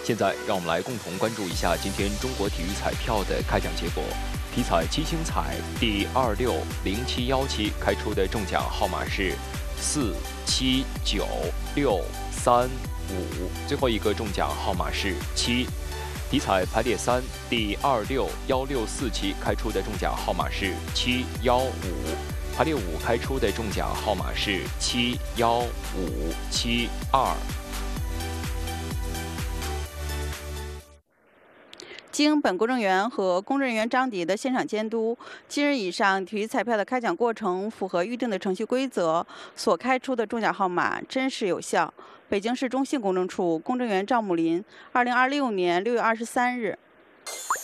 现在让我们来共同关注一下今天中国体育彩票的开奖结果。体彩七星彩第260717开出的中奖号码是479635，最后一个中奖号码是7。体彩排列3第261647开出的中奖号码是715，排列5开出的中奖号码是71572。 经本公证员和公证人员张迪的现场监督，今日以上体育彩票的开奖过程符合预定的程序规则，所开出的中奖号码真实有效。北京市中信公证处公证员赵木林，2026年6月23日。